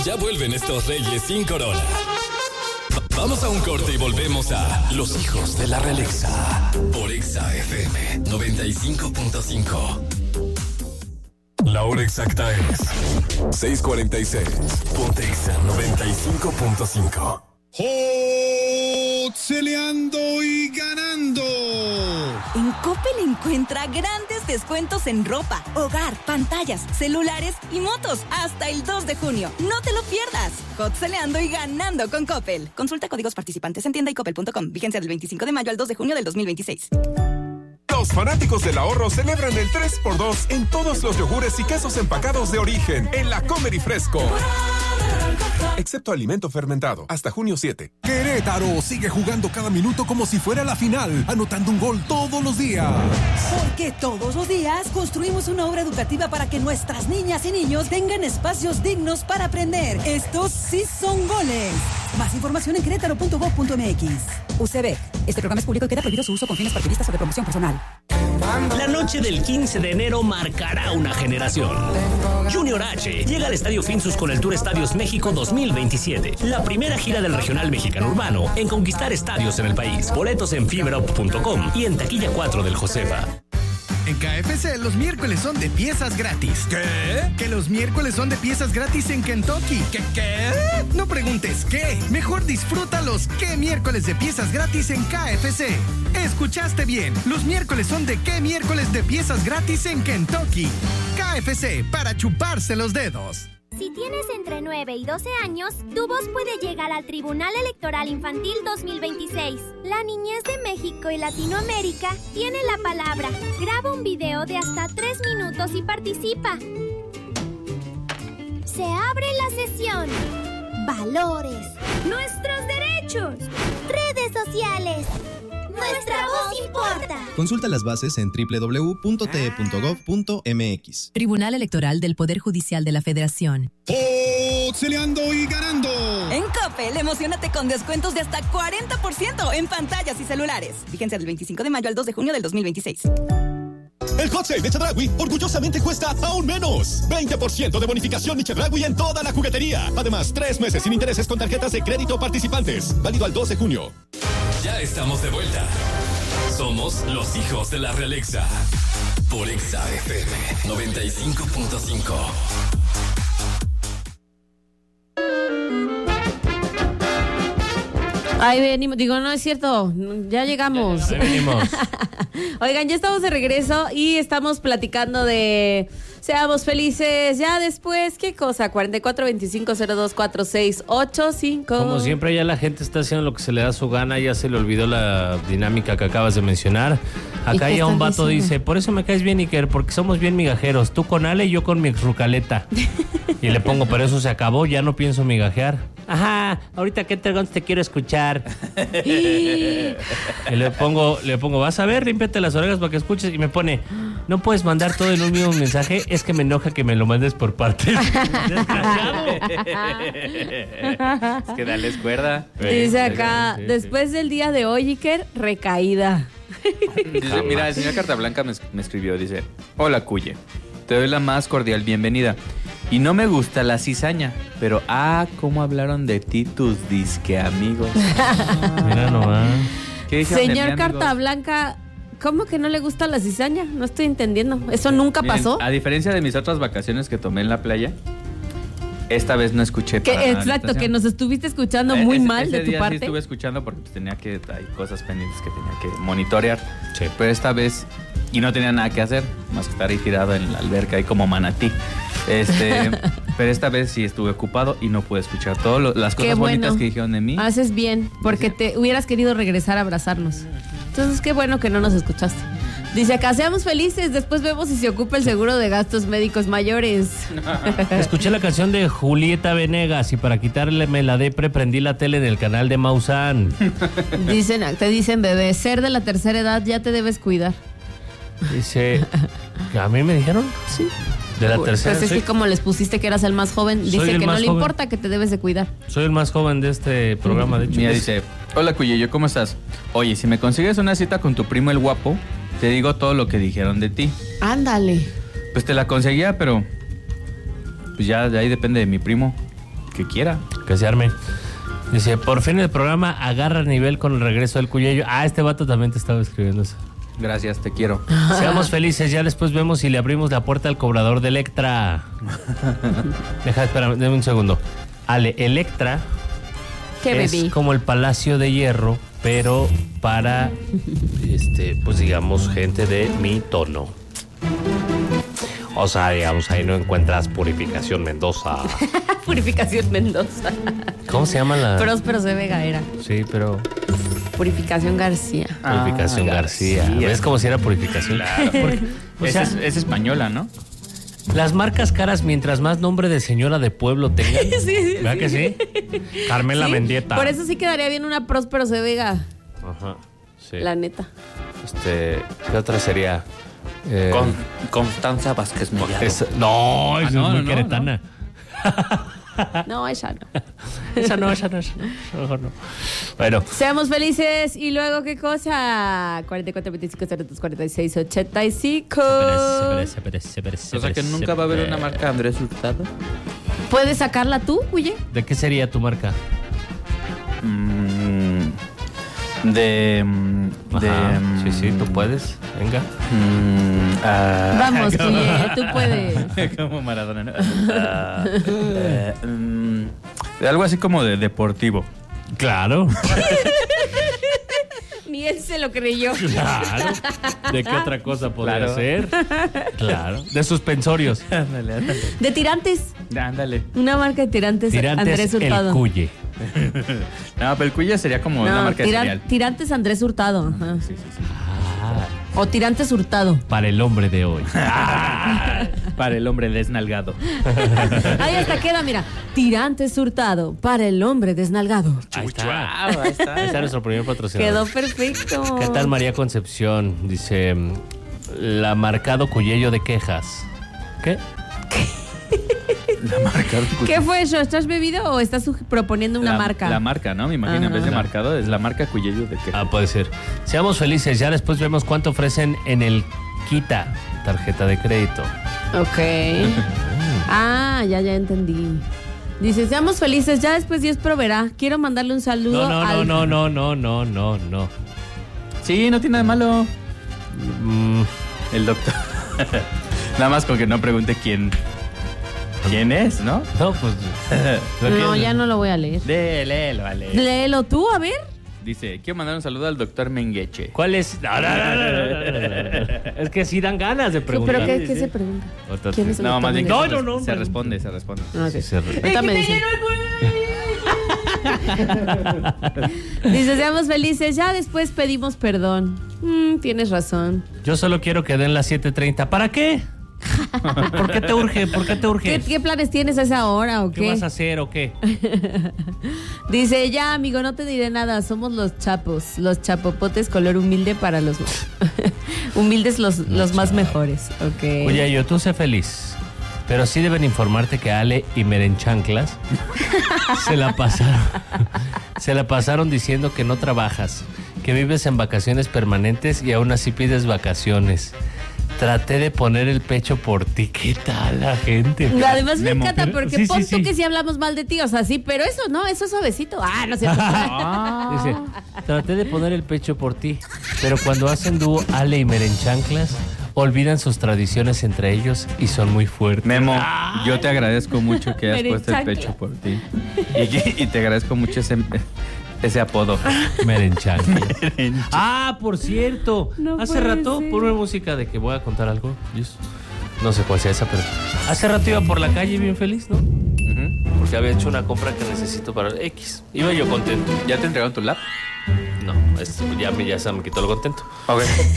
Ya vuelven estos reyes sin corona. Vamos a un corte y volvemos a Los Hijos de la Realexa por Exa FM 95.5. La hora exacta es 6:46. Ponte Exa 95.5. Celeando y ganando. En Coppel encuentra grandes descuentos en ropa, hogar, pantallas, celulares y motos hasta el 2 de junio. No te lo pierdas. Celeando y ganando con Coppel. Consulta códigos participantes en tienda y coppel.com. Vigencia del 25 de mayo al 2 de junio del 2026. Los fanáticos del ahorro celebran el 3x2 en todos los yogures y quesos empacados de origen en la Comer y Fresco. Excepto alimento fermentado, hasta junio 7. Querétaro sigue jugando cada minuto como si fuera la final, anotando un gol todos los días. Porque todos los días construimos una obra educativa para que nuestras niñas y niños tengan espacios dignos para aprender. Estos sí son goles. Más información en querétaro.gov.mx. UCB. Este programa es público y queda prohibido su uso con fines partidistas o de promoción personal. La noche del 15 de enero marcará una generación. Junior H llega al Estadio Finsus con el Tour Estadios México 2027, la primera gira del regional mexicano urbano en conquistar estadios en el país. Boletos en fibraup.com y en taquilla 4 del Josefa. En KFC los miércoles son de piezas gratis. ¿Qué? Que los miércoles son de piezas gratis en Kentucky. ¿Qué? No preguntes qué. Mejor disfruta los qué miércoles de piezas gratis en KFC. Escuchaste bien. Los miércoles son de qué miércoles de piezas gratis en Kentucky. KFC, para chuparse los dedos. Si tienes entre 9 y 12 años, tu voz puede llegar al Tribunal Electoral Infantil 2026. La niñez de México y Latinoamérica tiene la palabra. Graba un video de hasta 3 minutos y participa. Se abre la sesión. Valores. Nuestros derechos. Redes sociales. Nuestra voz importa. Consulta las bases en www.te.gov.mx. Tribunal Electoral del Poder Judicial de la Federación. Celeando y ganando. En Coppel, emocionate con descuentos de hasta 40% en pantallas y celulares. Vigencia del 25 de mayo al 2 de junio del 2026. El hot sale de Chedraui orgullosamente cuesta aún menos. 20% de bonificación de Chedraui en toda la juguetería. Además, 3 meses sin intereses con tarjetas de crédito participantes. Válido al 2 de junio. Ya estamos de vuelta. Somos Los Hijos de la Realexa por Exa FM 95.5. Ahí venimos, digo, no es cierto, ya llegamos. Ya venimos. Oigan, ya estamos de regreso y estamos platicando de seamos felices. Ya después, ¿qué cosa? 4425024685. Como siempre, ya la gente está haciendo lo que se le da su gana, ya se le olvidó la dinámica que acabas de mencionar. Acá ya un vato dice, por eso me caes bien, Iker, porque somos bien migajeros. Tú con Ale y yo con mi exrucaleta. Y le pongo, pero eso se acabó, ya no pienso migajear. Ajá, ahorita que te quiero escuchar. Y le pongo, vas a ver, límpiate las orejas para que escuches. Y me pone, no puedes mandar todo en un mismo mensaje, es que me enoja que me lo mandes por partes. Desgraciado. Es que dales cuerda. Dice acá, después del día de hoy, Iker, recaída. Dice, mira, el señor Cartablanca me escribió, dice, hola Cuye, te doy la más cordial bienvenida. Y no me gusta la cizaña, pero cómo hablaron de ti tus disque amigos. Mira nomás. ¿Qué dijeron Señor de mí, Carta Blanca, ¿cómo que no le gusta la cizaña? No estoy entendiendo. ¿Eso nunca pasó? A diferencia de mis otras vacaciones que tomé en la playa, esta vez no escuché para nada. Exacto, que nos estuviste escuchando muy mal de tu día parte. Sí estuve escuchando porque pues, hay cosas pendientes que tenía que monitorear. Sí. Pero esta vez, y no tenía nada que hacer, más que estar ahí tirado en la alberca, ahí como manatí. Pero esta vez sí estuve ocupado y no pude escuchar todas las cosas bonitas que dijeron de mí. Haces bien, porque te hubieras querido regresar a abrazarnos. Entonces, qué bueno que no nos escuchaste. Dice acá, seamos felices, después vemos si se ocupa el seguro de gastos médicos mayores. Escuché la canción de Julieta Venegas y para quitarle la depre prendí la tele del canal de Maussan. Te dicen, bebé, ser de la tercera edad ya te debes cuidar. Dice, ¿a mí me dijeron? Sí. De la tercera. Pues es que como les pusiste que eras el más joven, dice que no le importa, que te debes de cuidar. Soy el más joven de este programa, de hecho. Mira, dice, hola Cuyeyo, ¿cómo estás? Oye, si me consigues una cita con tu primo el guapo, te digo todo lo que dijeron de ti. Ándale. Pues te la conseguía, pero pues ya de ahí depende de mi primo. que quiera. Que se arme. Dice, por fin el programa agarra nivel con el regreso del Cuyello. Este vato también te estaba escribiendo eso. Gracias, te quiero. Seamos felices, ya después vemos si le abrimos la puerta al cobrador de Electra. Espérame, dame un segundo. Ale, Electra es como el Palacio de Hierro, pero para, pues digamos, gente de mi tono. O sea, digamos, ahí no encuentras Purificación Mendoza. Purificación Mendoza. ¿Cómo se llama la...? Próspero C. Vega era. Sí, pero... Purificación García. Purificación García. ¿Ves como si era Purificación? Claro. O sea, es española, ¿no? Las marcas caras, mientras más nombre de señora de pueblo tengan. Sí, ¿Verdad que sí? Carmela Mendieta. Por eso sí quedaría bien una Próspero C. Vega. Ajá, sí. La neta. ¿Qué otra sería? Constanza Vázquez Mellado. No, esa es muy queretana. No, esa no. Esa no. Mejor no. Bueno. Seamos felices. ¿Y luego qué cosa? 44, 25, 02, 46, 85. O sea que nunca va a haber una marca Andrés Hurtado. ¿Puedes sacarla tú, Huye? ¿De qué sería tu marca? Sí, tú puedes. Venga. Vamos, Huye, tú puedes. Como Maradona, ¿no? Algo así como de deportivo. Claro. Ni él se lo creyó. Claro. ¿De qué otra cosa podría ser? Claro. De suspensorios. Ándale. De tirantes. Ándale. Una marca de tirantes Andrés Hurtado. El Cuye. No, pero el Cuye sería como una marca de cereal. Tirantes Andrés Hurtado. Ajá. Sí. O tirantes Hurtado. Para el hombre de hoy. Para el hombre desnalgado. Ahí hasta queda, mira. Tirantes Hurtado. Para el hombre desnalgado. Ahí está. Ahí está nuestro primer patrocinador. Quedó perfecto. ¿Qué tal María Concepción? Dice, la marcado Cuyello de quejas. ¿Qué? La marca. ¿Qué fue eso? ¿Estás bebido o estás proponiendo una marca? La marca, ¿no? Me imagino, en vez de marcado, es la marca Cuyello de quejas. Puede ser. Seamos felices, ya después vemos cuánto ofrecen en el Quita, tarjeta de crédito. Ok. Ya entendí. Dice, seamos felices, ya después Dios proveerá. Quiero mandarle un saludo No. Sí, no tiene nada de malo. El doctor. Nada más con que no pregunte quién es, ¿no? No, pues... No, ya no lo voy a leer. Léelo. Léelo tú, a ver. Dice, quiero mandar un saludo al doctor Mengueche. ¿Cuál es? No. Es que sí dan ganas de preguntar. ¿Pero qué se pregunta? ¿Quién es el doctor más bien No. Se responde. Okay. Sí, ahorita me dice. Dice, seamos felices, ya después pedimos perdón. Tienes razón. Yo solo quiero que den las 7:30. ¿Para qué? ¿Por qué te urge? ¿Qué planes tienes a esa hora o qué? ¿Qué vas a hacer o qué? Dice, ya amigo, no te diré nada, somos los chapos, los chapopotes color humilde para los humildes, los más mejores. Okay. Oye, tú sé feliz, pero sí deben informarte que Ale y Merenchanclas se la pasaron diciendo que no trabajas, que vives en vacaciones permanentes y aún así pides vacaciones. Traté de poner el pecho por ti. ¿Qué tal la gente? Además me encanta porque pon tú que si hablamos mal de ti, o sea, sí, pero eso no, eso es suavecito. No es cierto. Dice, traté de poner el pecho por ti, pero cuando hacen dúo Ale y Merenchanclas, olvidan sus tradiciones entre ellos y son muy fuertes. Memo, yo te agradezco mucho que hayas puesto el pecho por ti. Y te agradezco mucho ese apodo. Merenchanclas. Por cierto. Hace rato, por una música de que voy a contar algo. No sé cuál sea esa, pero hace rato iba por la calle bien feliz, ¿no? Porque había hecho una compra que necesito para X. Iba yo contento. ¿Ya te entregaron tu lap? No, ya se me quitó lo contento. Ok.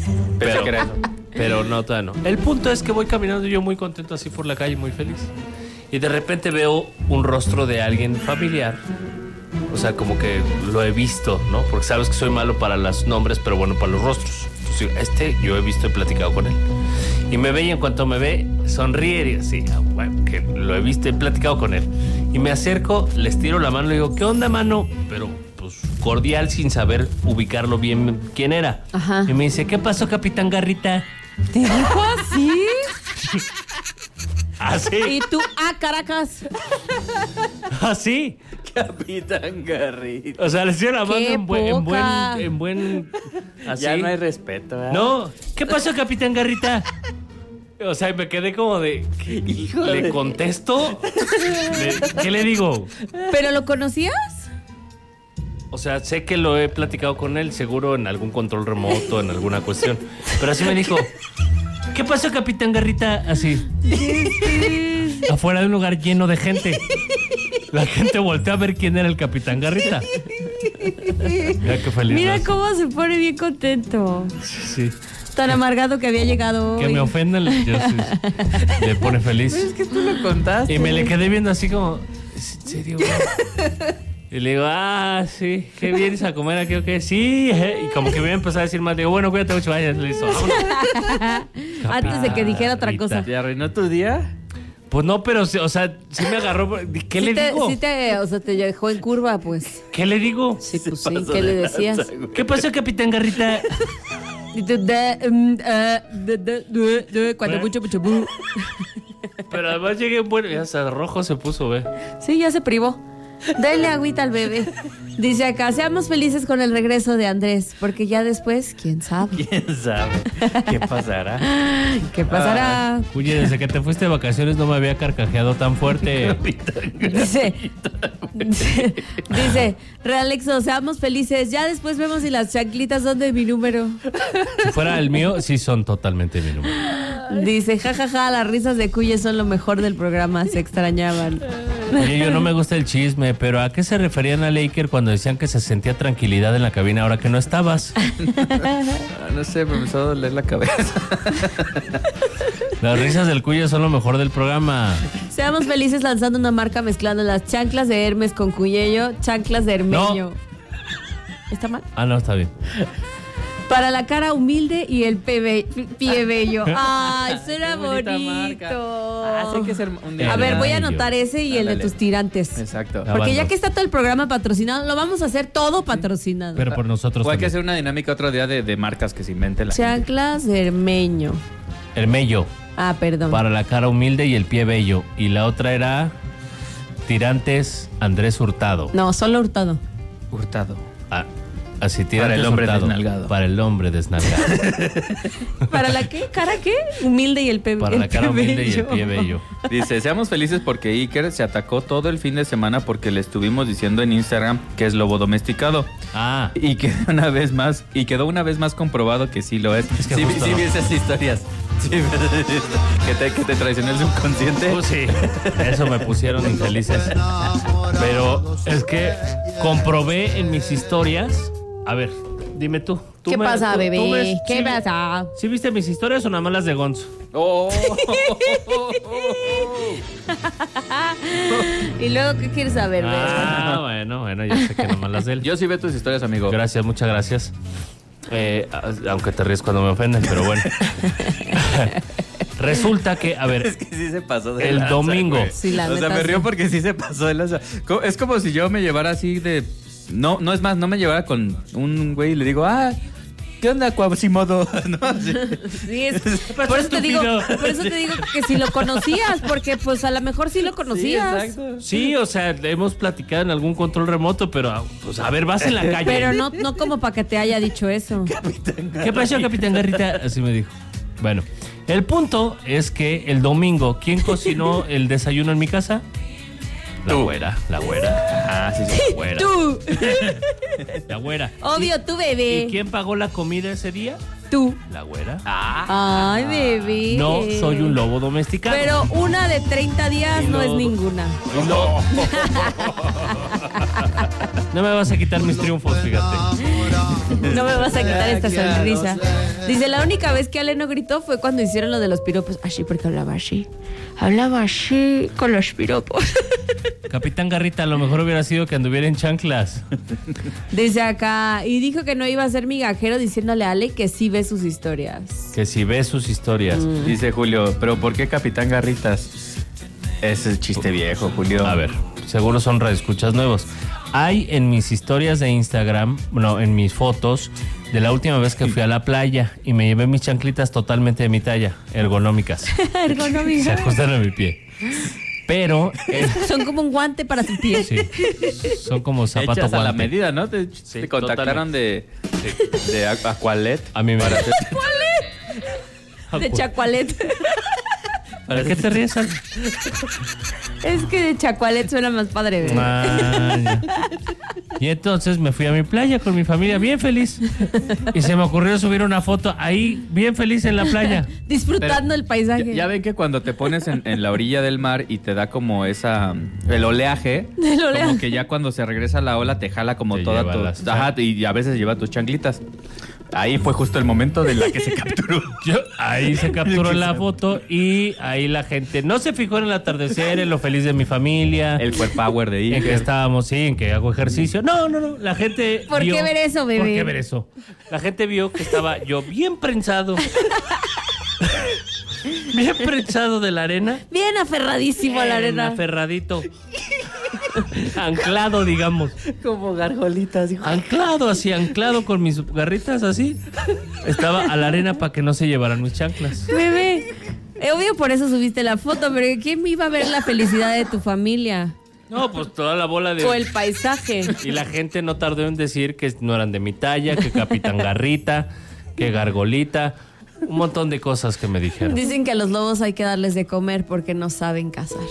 Pero no, todavía no. El punto es que voy caminando yo muy contento así por la calle, muy feliz. Y de repente veo un rostro de alguien familiar. O sea, como que lo he visto, ¿no? Porque sabes que soy malo para los nombres, pero bueno para los rostros. Entonces, yo he visto y platicado con él. Y me ve y en cuanto me ve, sonríe y así, bueno, que lo he visto y he platicado con él. Y me acerco, les tiro la mano y le digo, ¿qué onda, mano? Pero, pues, cordial, sin saber ubicarlo bien quién era. Ajá. Y me dice, ¿qué pasó, Capitán Garrita? ¿Te dijo así? ¿Así? Y tú, Caracas. ¿Así? Capitán Garrita. O sea, le hicieron la mano Qué en buen... Así. Ya no hay respeto, ¿verdad? No. ¿Qué pasó, Capitán Garrita? O sea, me quedé como de... ¿Le contesto? ¿Qué le digo? ¿Pero lo conocías? O sea, sé que lo he platicado con él, seguro en algún control remoto, en alguna cuestión. Pero así me dijo... ¿Qué pasó, Capitán Garrita? Así. Afuera de un lugar lleno de gente. La gente volteó a ver quién era el Capitán Garrita. Mira qué feliz. Mira cómo se pone bien contento. Sí. Tan amargado que había llegado hoy. Que me ofenden, le pone feliz. Es que tú lo contaste. Y me le quedé viendo así como... ¿En serio, güey? Y le digo, sí, qué vienes a comer aquí, ¿ok? Sí, y como que me empezó a decir más, digo, bueno, cuídate mucho, vaya, listo. Antes de que dijera otra cosa. ¿Te arruinó tu día? Pues no, pero, o sea, sí me agarró. ¿Qué le digo? Sí o sea, te dejó en curva, pues. ¿Qué le digo? Sí, pues sí, ¿qué le decías? ¿Qué pasó, Capitán Garrita? Y tú, cuando mucho. Pero además llegué bueno, ya hasta rojo se puso, ve. Sí, ya se privó. Dale agüita al bebé. Dice acá, seamos felices con el regreso de Andrés, porque ya después, ¿quién sabe? ¿Quién sabe? ¿Qué pasará? ¿Qué pasará? Oye, desde que te fuiste de vacaciones no me había carcajeado tan fuerte. Dice, Realexo, seamos felices. Ya después vemos si las chanclitas son de mi número. Si fuera el mío, sí son totalmente mi número. Dice, jajaja, las risas de Cuye son lo mejor del programa, se extrañaban. Oye, yo no me gusta el chisme, pero ¿a qué se referían a Laker cuando decían que se sentía tranquilidad en la cabina ahora que no estabas? No sé, me empezó a doler la cabeza. Las risas del Cuye son lo mejor del programa. Seamos felices lanzando una marca mezclando las chanclas de Hermes con Cuyello, chanclas de Hermeño. No. ¿Está mal? No, está bien. Para la cara humilde y el pie bello. Ay, suena bonito. Hay que ser un a ver, voy a anotar ese y el de tus tirantes. Exacto. Porque ya que está todo el programa patrocinado, lo vamos a hacer todo patrocinado. Pero por nosotros O hay también. que hacer una dinámica otro día de marcas que se invente la Chanclas de Hermeño. Hermello. Perdón. Para la cara humilde y el pie bello. Y la otra era tirantes Andrés Hurtado. No, solo Hurtado. Hurtado. Así tirantes para el hombre Hurtado. desnalgado. Para el hombre desnalgado. ¿Para la qué? ¿Cara qué? Humilde y el pie bello. Para la cara humilde y el pie bello. Dice, seamos felices porque Iker se atacó todo el fin de semana porque le estuvimos diciendo en Instagram que es lobo domesticado. Y quedó una vez más comprobado que sí lo es. Es que sí, justo sí no. vi esas historias. Sí, que te traicionó el subconsciente. Sí, eso me pusieron infelices. Pero es que comprobé en mis historias. A ver, dime tú. ¿Qué pasa, bebé? ¿Qué pasa? ¿Sí viste mis historias o nada más las de Gonzo? ¿Y luego qué quieres saber, bebé? Bueno, ya sé que nada más las de él. Yo sí veo tus historias, amigo. Gracias, muchas gracias. Aunque te ríes cuando me ofenden, pero bueno. Resulta que, a ver, es que sí se pasó de el lanza, domingo. Sí, la o sea, neta, me río sí. porque sí se pasó de lanza. Es como si yo me llevara así de... No es más, no me llevara con un güey y le digo, ¿qué onda, Quasimodo? ¿No? Sí, por eso te digo que si lo conocías, porque pues a lo mejor sí lo conocías. Sí, o sea, hemos platicado en algún control remoto, pero pues a ver, vas en la calle. Pero no como para que te haya dicho eso. ¿Qué pasó, Capitán Garrita? Así me dijo. Bueno, el punto es que el domingo, ¿quién cocinó el desayuno en mi casa? La güera. Sí, la güera. Tú. La güera. Obvio, tú, bebé. ¿Y quién pagó la comida ese día? Tú. La güera. Ay, bebé. No soy un lobo domesticado. Pero una de 30 días no es ninguna. No me vas a quitar mis triunfos, fíjate. No me vas a quitar esta sonrisa. Dice, la única vez que Ale no gritó fue cuando hicieron lo de los piropos. Así, porque hablaba así. Hablaba así con los piropos. Capitán Garrita, a lo mejor hubiera sido que anduviera en chanclas. Dice acá, y dijo que no iba a ser migajero diciéndole a Ale que sí ve sus historias. Que si ve sus historias. Dice Julio, ¿pero por qué Capitán Garritas? Es el chiste viejo, Julio. A ver, seguro son radioescuchas nuevos. Hay en mis historias de Instagram, en mis fotos, de la última vez que fui a la playa y me llevé mis chanclitas totalmente de mi talla, ergonómicas. Ergonómicas. Se ajustan a mi pie. Pero... son como un guante para tu pie. Sí. Son como zapato hechas guante. a la medida, ¿no? Te contactaron de Aqualet. A mí me... De Chacualet. ¿Para qué te ríes, Al? Es que de Chacualet suena más padre, ¿verdad? Y entonces me fui a mi playa con mi familia bien feliz. Y se me ocurrió subir una foto ahí bien feliz en la playa. Disfrutando el paisaje. Ya ven que cuando te pones en la orilla del mar y te da como el oleaje, como que ya cuando se regresa la ola te jala como toda tu... Ajá, y a veces lleva tus chanclitas. Ahí fue justo el momento de la que se capturó. Ahí se capturó la foto y ahí la gente no se fijó en el atardecer, en lo feliz de mi familia. El core power de Iker. En que estábamos, sí, en que hago ejercicio. No. La gente ¿Por vio, qué ver eso, bebé? ¿Por qué ver eso? La gente vio que estaba yo bien prensado. Bien prensado de la arena. Bien aferradísimo a la arena. Aferradito. Anclado, digamos. Como gargolitas. Anclado con mis garritas así. Estaba a la arena para que no se llevaran mis chanclas. Bebé, obvio por eso subiste la foto, pero ¿quién iba a ver la felicidad de tu familia? No, pues toda la bola de... O el paisaje. Y la gente no tardó en decir que no eran de mi talla, que Capitán Garrita, que Gargolita... Un montón de cosas que me dijeron. Dicen que a los lobos hay que darles de comer porque no saben cazar.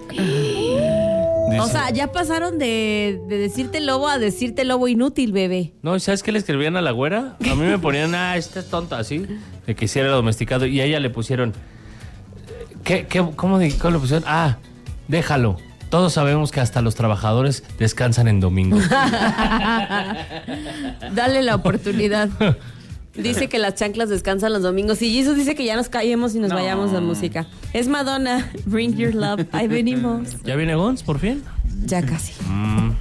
O sea, ya pasaron de decirte lobo a decirte lobo inútil, bebé. No, ¿sabes qué le escribían a la güera? A mí me ponían, esta es tonta, así, de que hiciera domesticado. Y a ella le pusieron, ¿cómo le pusieron? Déjalo. Todos sabemos que hasta los trabajadores descansan en domingo. Dale la oportunidad. Dice que las chanclas descansan los domingos. Y Jesus dice que ya nos callemos y nos vayamos de música. Es Madonna, Bring Your Love. Ahí venimos. ¿Ya viene Gons, por fin? Ya casi.